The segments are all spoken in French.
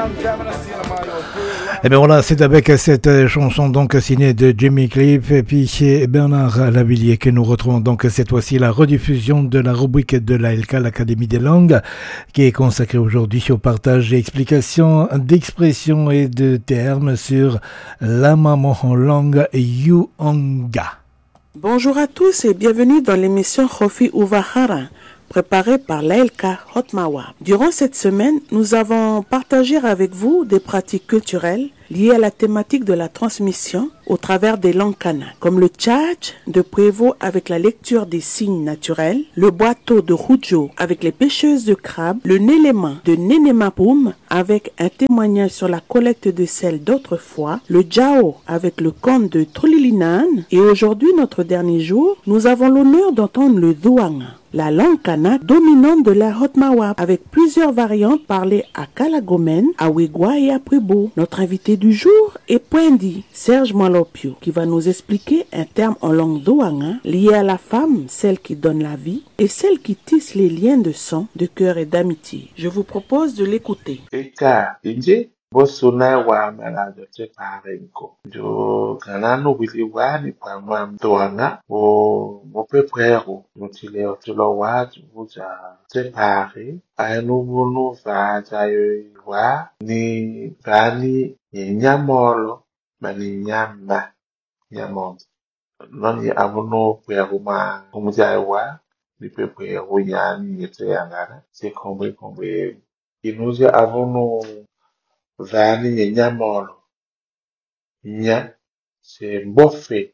Et bien voilà, c'est avec cette chanson donc signée de Jimmy Cliff et puis chez Bernard Lavillier que nous retrouvons donc cette fois-ci la rediffusion de la rubrique de l'ALK, l'Académie des langues, qui est consacrée aujourd'hui au partage et explication d'expressions et de termes sur la maman en langue Yuanga. Bonjour à tous et bienvenue dans l'émission Khofi Ouvahara, préparée par l'ALK Hotmawa. Durant cette semaine, nous avons partagé avec vous des pratiques culturelles liées à la thématique de la transmission au travers des langues kanak, comme le tchatch de Prévost avec la lecture des signes naturels, le boiteau de Roujo avec les pêcheuses de crabes, le néléma de Nénémapoum avec un témoignage sur la collecte de sel d'autrefois, le djao avec le conte de Trulilinan, et aujourd'hui, notre dernier jour, nous avons l'honneur d'entendre le douanga, la langue kanak dominante de la Hotmawa, avec plusieurs variantes parlées à Kalagomen, à Wegwa et à Pribo. Notre invité du jour est Poendi Serge Malopio, qui va nous expliquer un terme en langue douanga lié à la femme, celle qui donne la vie, et celle qui tisse les liens de sang, de cœur et d'amitié. Je vous propose de l'écouter. Eka inje bosuna wa malado te parenko jo kanano wili wani kwa mtoanga mo prepare mutile otolo wa buja te pare anu bunu va jayo wa ni bani nyamolo bani nyamon noni abuno kwa kumuja wa ni prepare yani yete yangana se kombe inuja abuno vani nyamolo nya se bofe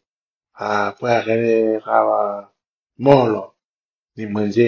para molo ni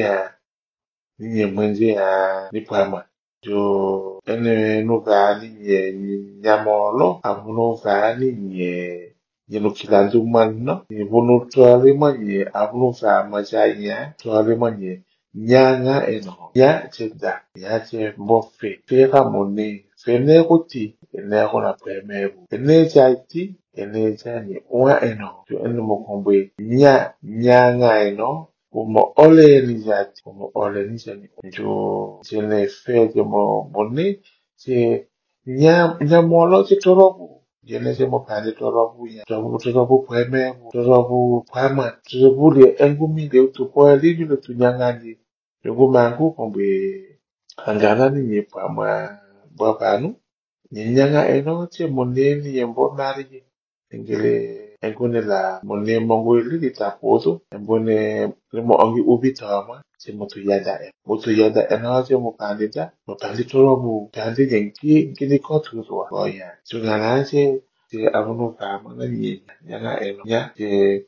mwenje ni pama jo ene no vani nyamolo abuno vani no kilandu manno ni bunu tuale manye abuno va majanya tuale manye nyanga eno ya cheda ya che bofe fera moni feneruti enero na premeru enejaiti enejani wa eno jo eno mokombe nyanga eno como ole nijati como ole nijani jo jene fe de moni je nyamolo je torobu jene je mo pande torobu ya torobu premeru torobu prama torobu le engumi de tu po li le tu nyangani Yogo mangu kombe angana ni nyepa bwapanu nyenyanga eno che moneni yembo mari engele engone la mone mongo li tapoto embone lemo angi ubitama che moto yada eno che mo pandi toro mu pandi yenki kini kotu so oya chungana che avuno kama na nyanga eno nya che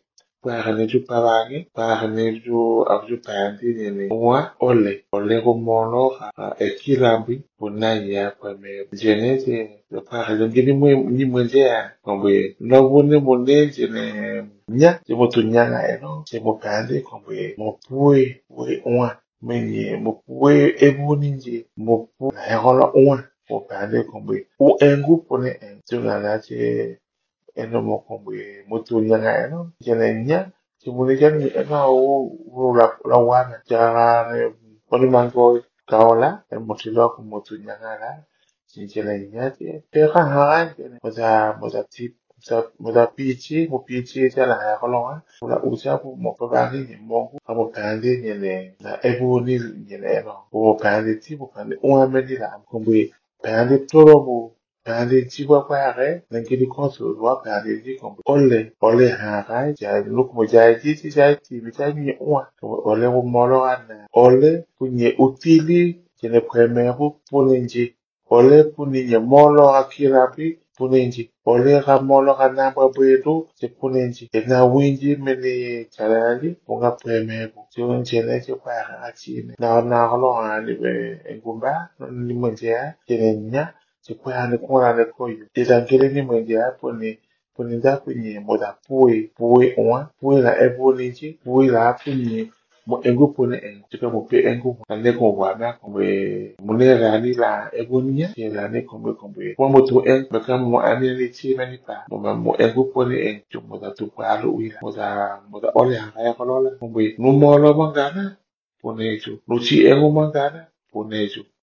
Pahaneju avju pandi nene ole kumolo ekilambi bunaya kwame jenete pahaneju gini ni mwenje ya kombe nobune muneje ne nya jemotu nyanga eno jemo pandi kombe mopue we oa menye mopue ebuninje mopu hehola oa mopandi kombe u engu pone en jungana che eno mokombe mutu nyanga eno jenenya Simulijan ena la wana jara poni mango kaola motilo ko mutu nyanga la sinjela nyati te ka ha moza tip moza pichi jala ya kolonga la usa ko mo pabani ni mongu amo pande nyene na ebu ni nyene no mo pande ti mo pande o amedi la kombe pande toro Pandi jiwa kwa yare, nangini konsu wa pandi ji kombe. Ole harai, jai luk mo jai ji jai ti, mi jai nye uwa. Ole mo molo ana. Ole punye utili, jene premeru punenji. Ole punye molo akirapi, punenji. Ole ka molo ka namba bwedu, je punenji. Ena winji meni chanali, punga premeru. Jiwa jene je kwa yare achine. Na holo hani be engumba, ni mwenjea, jene nya. Chikwani kuna koyo idangele ni mwende poni da kunye moda pui la eboniji pui la kunye mo engu pone en chika mo pe engu ane ko wana kombe munera ni la ebonia la ne kombe mo to en baka mo ane ni chi mani pa mo engu pone en chu moda tu pa lu ila moda ole ha ya kolola kombe no mo lo mangana pone chu no chi engu mangana pone chu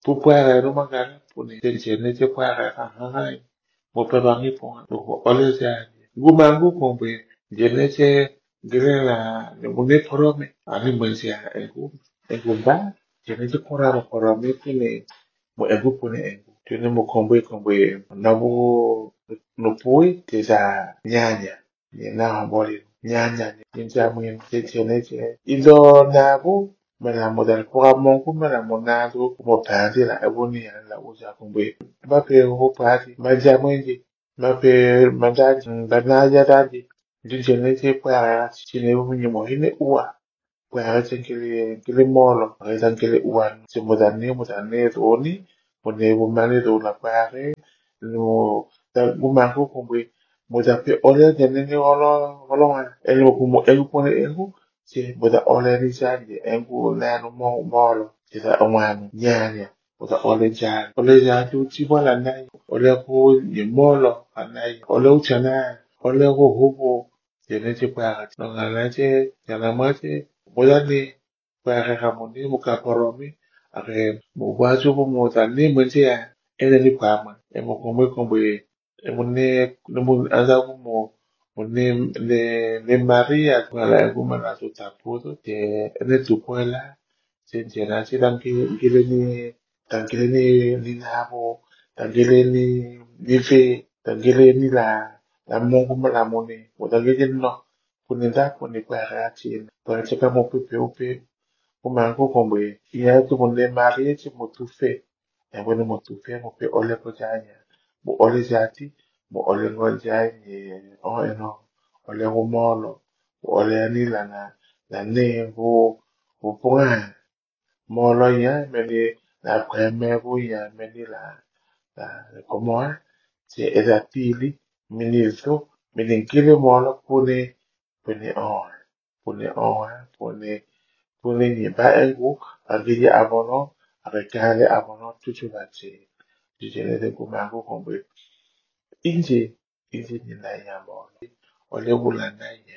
Pupwara no magana puni jene je pwara hai mo pe bangi po do ole ja gumangu kombe jene je gire la ne mune porome ani mwensia egu ba jene je porome pune mo egu pune egu jene mo kombe na bu no pui te za nyanya ni na hamboli nyanya ni jamu jene je ido na bu mera modal kwa mongu mera monado mo pandi la eboni la uja kumbe bape ho pati maja mwenji bape mandaji banaja daji jujene te kwa chine bunyi mo hine uwa kwa kile molo kwa kile uwa se modane roni mone bumani do la pare no da gumangu kumbe moda pe ole jene ni olo elu kumo elu pone elu che boda ole ni janje engu na no molo che da omanu nyanya boda ole jani tu chi wala nai ole ko ni molo anai ole uchana ole ko hubo che ne che pa no ngala che yana ma che boda ni pa ka mo ni mo ka poromi ake mo wajo mo ta ni mo che ya ene ni pa ma e mo ko mo e mo ne mo aza mo ne le Maria wala guma na tu taputo te ne tu puela se jena se tangile ni nabo tangile ni fe tangile ni la mongo la mone o tangile no kunenda kuni kwa rati para cheka mo pe o mango kombe ia tu mo le Maria che mo tu fe e bueno mo tu fe mo pe ole ko janya mo ole jati mo ole ngol janye o eno ole humolo ole ni la ne ho ponga molo ya meni la preme bu ya meni la como se esatili ministro meni kile molo pone ni ba egu agili abono agakale abono tutu bache jijene de kumangu kombe inje ni na ya molo ole bula na ye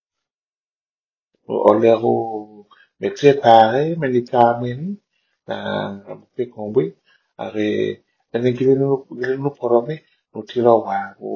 ole ru me prepare me li kamen na pe kombe are ene gile no porome no tiro wa o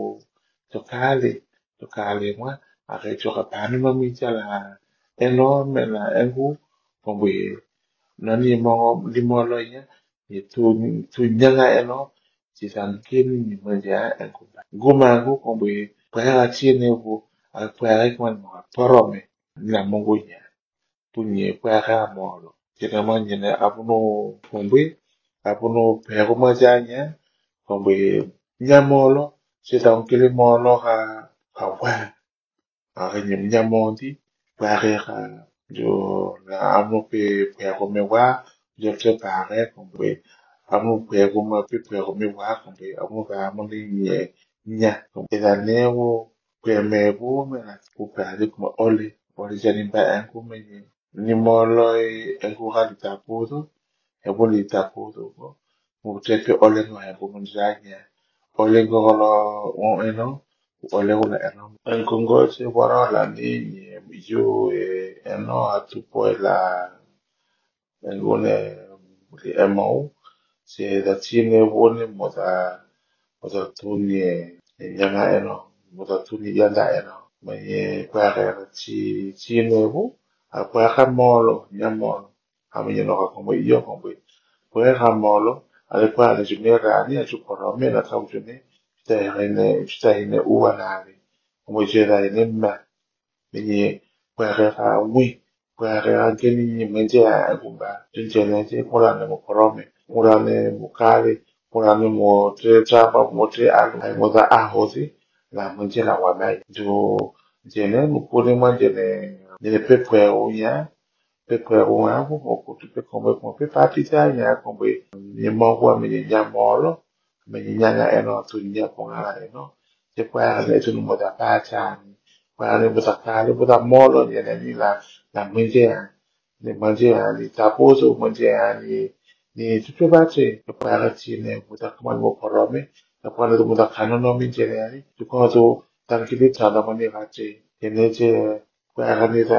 tokale mwa are joka panu no mi chala enorme la engu kombe nani mo limolo ya ni tu nyanga eno si san kini ni manja engu guma engu kombe para tiene bu a para kwan mo porome na mongo ya punye para molo jena manje abuno kombe abuno pero majanya kombe nyamolo si san kili molo ha wa a nyamondi para yo la amo pero me wa yo te pare kombe amo pero me pero me wa kombe amo ka amo ni nya kombe la nevo me bu me la ku pare como ole jani ba en kuma ni molo en ku halita pudo e bolita pudo mo te pe ole no e bu munjanya ole golo o eno ole una eno en kongo se wara la ni yo eno atu poela ngone li emo se da tiene wone moda tuni nyanga eno moda tuni yanda eno manye kware tiene wo a kware molo nyamolo amenye no ka como yo como kware molo ale kware jumera ni atu koro mena taujune sta ine uwa nani como jera ine ma menye kwerera wi kwerera geni menje agumba jinjene je kurane mo korome kurane mo kale kurane mo tre trapa mo tre alu ai mo da ahozi la menje la wamai jo jene mo kure manjene jene pepe unya pepe unya mo kutu pe kombe mo pe papita nya kombe ni mo kwa menye nyamolo menye nyanga eno tu nya pongala eno je kwa le tu mo da pacha para botar botar molo ni la mangia ni mangia ni taposo mangia ni tutu bache para chine botar como mo porome la para do botar cano no mi generali tu ko to tan kili tada mani bache ene je para ni da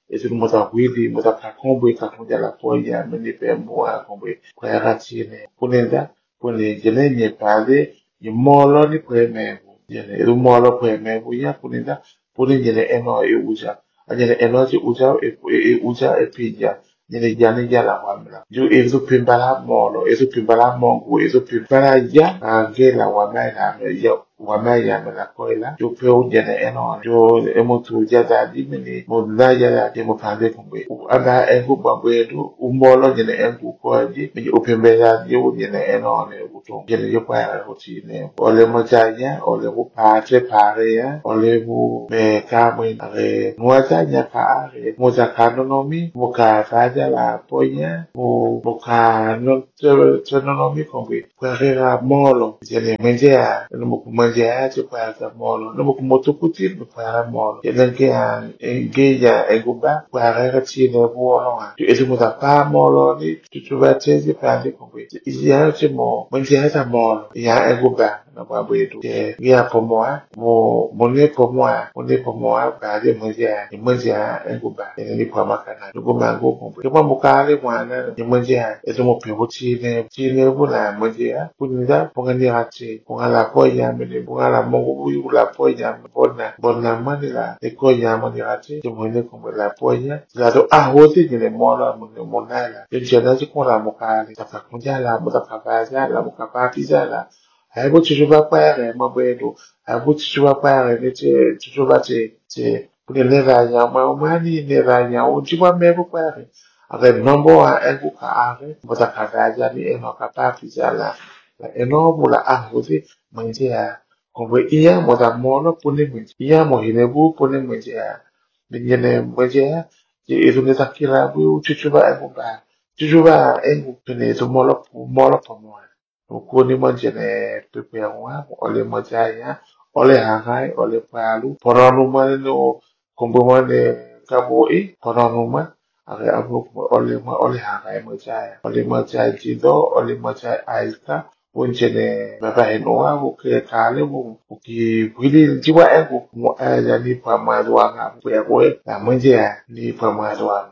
ese mota wili mota kakombo ikakuja la poya meni pe mua kombo prayatine punenda pune jene nye pale ni molo ni premevu jene edu molo premevu ya punenda pune jene eno e uja ajene eno ti uja uja e pija jene jane jala wamla ju edu pimbala molo edu pimbala mongu edu pimbala ya angela wamela ya wamaya mela koila jo pe jene eno jo emotu jada dimini modla jada de mo pande kumbe ada engu babwedu umolo jene engu koji mi upembela jo jene eno ne uto jene jo pa rotine ole mojanya ole bu patre pare ya ole bu me kamwe are mojanya ka are mojakano nomi moka faja la ponya moka no nomi kumbe kwa molo jene menjea no mangiare per molo no come tu puti per molo e anche geia e guba per ragazzi ne buono e se muta pa molo ni tu vai a prendere con questo ya c'è mangiare da molo ya e guba no va bene tu ya per moi per mangiare e guba e ni per macana tu come ango con che ma mucare guana e mangiare e tu più cine buona mangiare punida pongani ragazzi pongala poia me pongala mongo la poia bona manila e coia manila ci muone come la poia la do ahote ni le mola monala e jana ci con la mocale ta fa congiala mo ta fa la mo capa pizala ai bo ci va pare ma bedo ai bo ci va pare ne ci va ci ne ragna ma umani ne ragna o ci va me pare ave nombo a ego ka ave mo ta fa ni e no capa pizala la enobo la ahote mangia como iya moda mono pune mwenje iya mohinebu pune mwenje ya minyene mwenje ya je isu ne takira bu chuchuba engu pene to molo pomo ko ni mwenje ne pepe wa ole mwenje ya ole hagai ole palu poronu mane no kombo mane kabo poronu mane ave abu ole hagai mwenje ya ole mwenje jido ole mwenje aika Unjene baba enoa buke kale buki bwili jiwa ego mo aya ni pamadwa nga bwe na mwenje ni pamadwa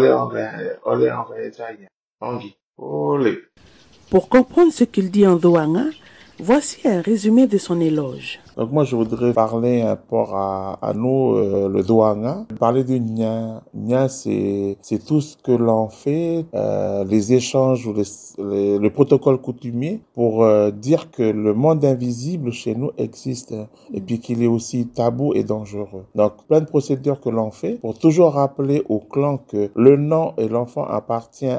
ole jaya ongi ole. Pour comprendre ce qu'il dit en Douanga, voici un résumé de son éloge. Donc moi, je voudrais parler un rapport à nous, le Douanga. Parler du Nya. Nya, c'est tout ce que l'on fait, les échanges ou le protocole coutumier pour dire que le monde invisible chez nous existe et puis qu'il est aussi tabou et dangereux. Donc, plein de procédures que l'on fait pour toujours rappeler au clan que le nom et l'enfant appartient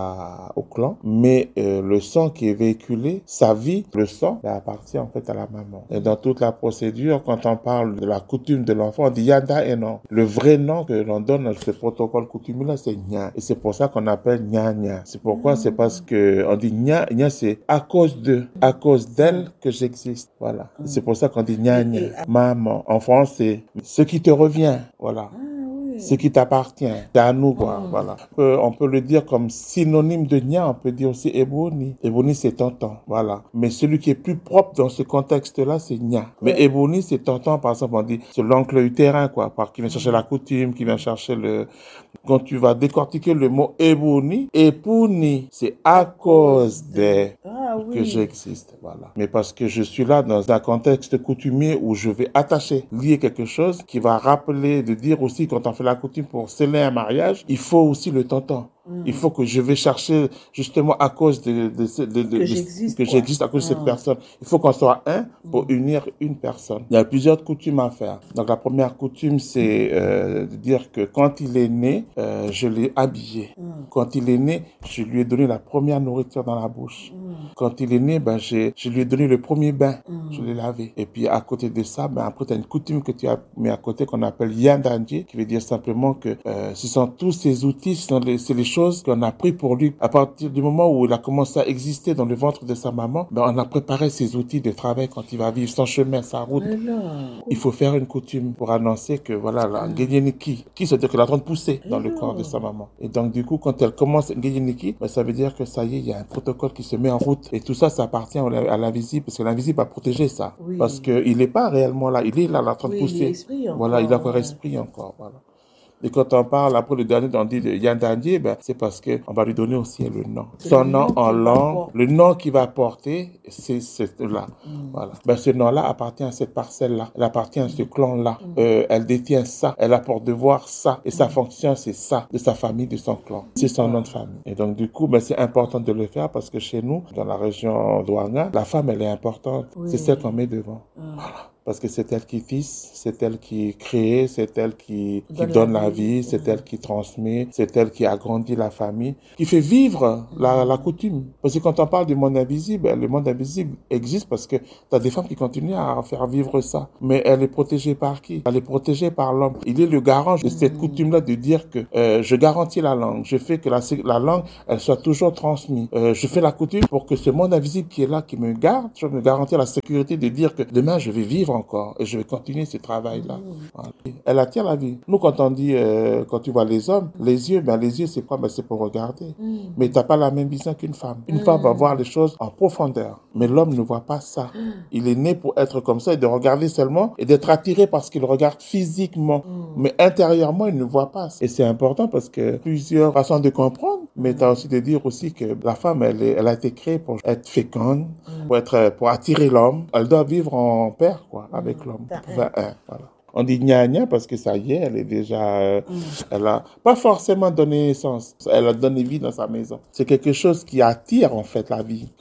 au clan, mais le sang qui est véhiculé, sa vie, le sang, appartient en fait à la maman. Et dans toute la procédure, quand on parle de la coutume de l'enfant, on dit Yanda et non. Le vrai nom que l'on donne à ce protocole coutumier-là, c'est Nya. Et c'est pour ça qu'on appelle Nya Nya. C'est pourquoi? C'est parce que on dit Nya, Nya, c'est à cause d'elle que j'existe. Voilà. C'est pour ça qu'on dit Nya Nya. Maman. En France, c'est ce qui te revient. Voilà. Ce qui t'appartient, c'est à nous, quoi. Voilà. On peut le dire comme synonyme de Nya, on peut dire aussi Ebony. Ebony, c'est tonton, voilà. Mais celui qui est plus propre dans ce contexte-là, c'est Nya. Mais Ebony, c'est tonton, par exemple, on dit, c'est l'oncle utérin, quoi, qui vient chercher la coutume, qui vient chercher quand tu vas décortiquer le mot Ebony, Epuni, c'est à cause que j'existe, voilà. Mais parce que je suis là dans un contexte coutumier où je vais lier quelque chose qui va rappeler, de dire aussi, quand on fait la coutume pour sceller un mariage, il faut aussi le tonton. Il faut que je vais chercher justement à cause que j'existe à cause de cette personne. Il faut qu'on soit un pour unir une personne. Il y a plusieurs coutumes à faire. Donc la première coutume, c'est de dire que quand il est né, je l'ai habillé. Quand il est né, je lui ai donné la première nourriture dans la bouche. Quand il est né, je lui ai donné le premier bain. Je l'ai lavé. Et puis à côté de ça, après tu as une coutume que tu as mis à côté qu'on appelle Yandandji, qui veut dire simplement que ce sont tous ces outils, c'est les choses qu'on a pris pour lui. À partir du moment où il a commencé à exister dans le ventre de sa maman, on a préparé ses outils de travail quand il va vivre son chemin, sa route. Il faut faire une coutume pour annoncer que voilà, la Ngeyeniki, qui se dit qu'elle est en train de pousser dans le corps de sa maman. Et donc du coup, quand elle commence Ngeyeniki, ça veut dire que ça y est, il y a un protocole qui se met en route. Et tout ça, ça appartient à l'invisible, parce que l'invisible va protéger ça. Parce qu'il n'est pas réellement là, il est là, en train de pousser. Voilà, il a encore esprit encore, voilà. Et quand on parle, après le dernier, on dit de Yandandie, ben, c'est parce qu'on va lui donner aussi le nom. Son nom en langue, le nom qu'il va porter, c'est là. Voilà. Ben, ce nom-là appartient à cette parcelle-là. Elle appartient à ce clan-là. Elle détient ça. Elle a pour devoir ça. Et sa fonction, c'est ça. De sa famille, de son clan. C'est son nom de famille. Et donc, du coup, ben, c'est important de le faire parce que chez nous, dans la région d'Ouanga, la femme, elle est importante. Oui. C'est celle qu'on met devant. Voilà. Parce que c'est elle qui tisse, c'est elle qui crée, c'est elle qui donne la vie, c'est elle qui transmet, c'est elle qui agrandit la famille, qui fait vivre la coutume. Parce que quand on parle du monde invisible, le monde invisible existe parce que tu as des femmes qui continuent à faire vivre ça. Mais elle est protégée par qui? Elle est protégée par l'homme. Il est le garant de cette coutume-là de dire que je garantis la langue, je fais que la langue, elle soit toujours transmise. Je fais la coutume pour que ce monde invisible qui est là, qui me garde, je me garantis la sécurité de dire que demain je vais vivre encore et je vais continuer ce travail-là. Voilà. Elle attire la vie. Nous, quand on dit, quand tu vois les hommes, les yeux, c'est quoi? C'est pour regarder. Mais t'as pas la même vision qu'une femme. Une femme va voir les choses en profondeur. Mais l'homme ne voit pas ça. Il est né pour être comme ça et de regarder seulement et d'être attiré par ce qu'il regarde physiquement. Mais intérieurement, il ne voit pas. Et c'est important parce que plusieurs façons de comprendre, mais t'as aussi de dire aussi que la femme, elle a été créée pour être féconde, pour attirer l'homme. Elle doit vivre en pair, quoi, avec l'homme. Voilà. On dit gna parce que ça y est, elle est déjà, elle a pas forcément donné naissance, elle a donné vie dans sa maison. C'est quelque chose qui attire en fait la vie.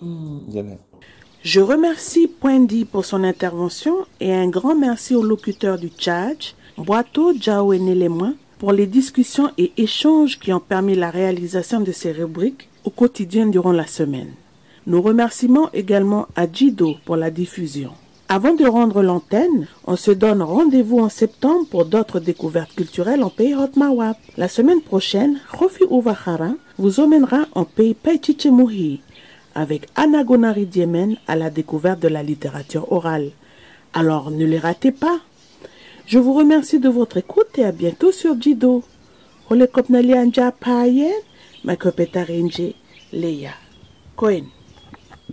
Je remercie Poindi pour son intervention et un grand merci au locuteur du Tchadj, Boato Djaouéné-Lemoin, pour les discussions et échanges qui ont permis la réalisation de ces rubriques au quotidien durant la semaine. Nos remerciements également à Djido pour la diffusion. Avant de rendre l'antenne, on se donne rendez-vous en septembre pour d'autres découvertes culturelles en pays Hotmawap. La semaine prochaine, Khofi Ouvahara vous emmènera en pays Paichichemuhi avec Anna Gonari Diemen à la découverte de la littérature orale. Alors ne les ratez pas. Je vous remercie de votre écoute et à bientôt sur Djido. Ole Kopnali Anja Payen, Makopetarinje, Leia. Cohen.